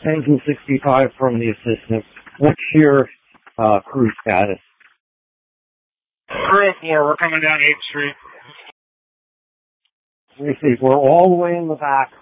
engine 65 from the assistant. What's your cruise status? Crew 4, we're coming down 8th Street. Let me see, we're all the way in the back